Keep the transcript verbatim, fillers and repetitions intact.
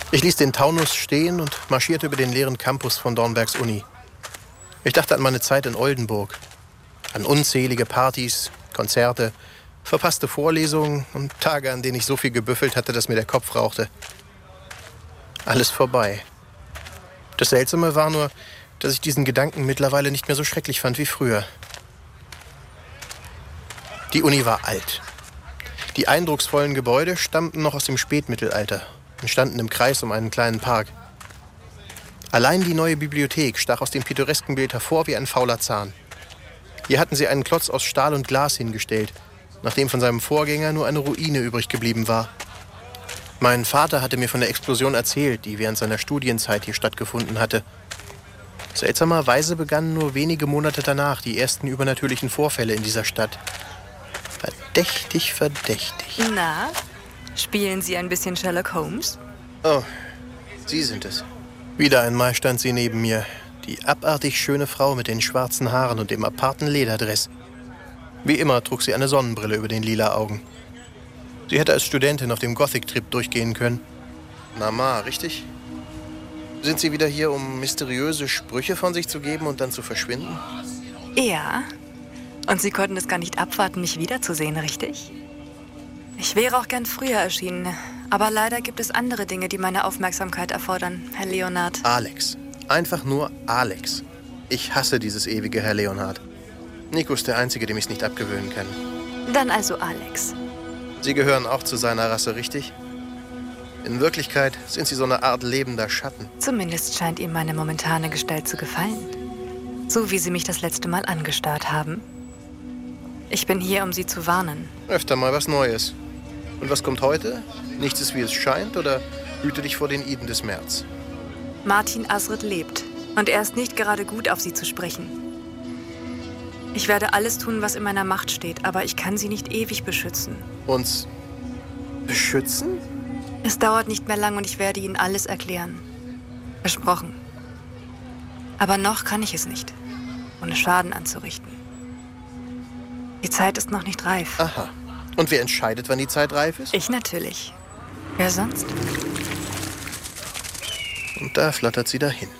Ich ließ den Taunus stehen und marschierte über den leeren Campus von Dornbergs Uni. Ich dachte an meine Zeit in Oldenburg, an unzählige Partys, Konzerte, verpasste Vorlesungen und Tage, an denen ich so viel gebüffelt hatte, dass mir der Kopf rauchte. Alles vorbei. Das Seltsame war nur, dass ich diesen Gedanken mittlerweile nicht mehr so schrecklich fand wie früher. Die Uni war alt. Die eindrucksvollen Gebäude stammten noch aus dem Spätmittelalter und standen im Kreis um einen kleinen Park. Allein die neue Bibliothek stach aus dem pittoresken Bild hervor wie ein fauler Zahn. Hier hatten sie einen Klotz aus Stahl und Glas hingestellt, nachdem von seinem Vorgänger nur eine Ruine übrig geblieben war. Mein Vater hatte mir von der Explosion erzählt, die während seiner Studienzeit hier stattgefunden hatte. Seltsamerweise begannen nur wenige Monate danach die ersten übernatürlichen Vorfälle in dieser Stadt. Verdächtig, verdächtig. Na, spielen Sie ein bisschen Sherlock Holmes? Oh, Sie sind es. Wieder einmal stand sie neben mir, die abartig schöne Frau mit den schwarzen Haaren und dem aparten Lederdress. Wie immer trug sie eine Sonnenbrille über den lila Augen. Sie hätte als Studentin auf dem Gothic-Trip durchgehen können. Mama, richtig? Sind Sie wieder hier, um mysteriöse Sprüche von sich zu geben und dann zu verschwinden? Ja. Und Sie konnten es gar nicht abwarten, mich wiederzusehen, richtig? Ich wäre auch gern früher erschienen, aber leider gibt es andere Dinge, die meine Aufmerksamkeit erfordern, Herr Leonhard. Alex. Einfach nur Alex. Ich hasse dieses ewige Herr Leonhard. Nico ist der Einzige, dem ich es nicht abgewöhnen kann. Dann also Alex. Sie gehören auch zu seiner Rasse, richtig? In Wirklichkeit sind Sie so eine Art lebender Schatten. Zumindest scheint ihm meine momentane Gestalt zu gefallen. So wie Sie mich das letzte Mal angestarrt haben. Ich bin hier, um Sie zu warnen. Öfter mal was Neues. Und was kommt heute? Nichts ist, wie es scheint, oder hüte dich vor den Iden des März? Martin Asridt lebt. Und er ist nicht gerade gut, auf Sie zu sprechen. Ich werde alles tun, was in meiner Macht steht, aber ich kann Sie nicht ewig beschützen. Uns beschützen? Es dauert nicht mehr lang und ich werde Ihnen alles erklären. Versprochen. Aber noch kann ich es nicht, ohne Schaden anzurichten. Die Zeit ist noch nicht reif. Aha. Und wer entscheidet, wann die Zeit reif ist? Ich natürlich. Wer sonst? Und da flattert sie dahin.